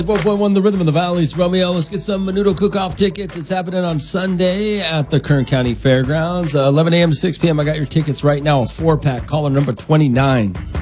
4.1 The Rhythm of the Valleys. Romeo, let's get some Menudo Cook-Off tickets. It's happening on Sunday at the Kern County Fairgrounds. 11 a.m. to 6 p.m. I got your tickets right now. A 4-pack. Caller number 29.